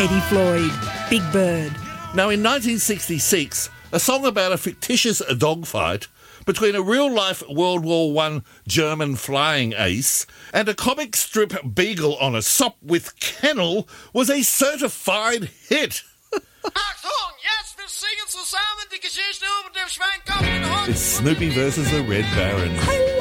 Eddie Floyd, Big Bird. Now, in 1966, a song about a fictitious dogfight between a real-life World War I German flying ace and a comic strip beagle on a sop with kennel was a certified hit. Achtung, jetzt wir singen zusammen die Geschichte über den Schweinkopf in Hund. It's Snoopy versus the Red Baron.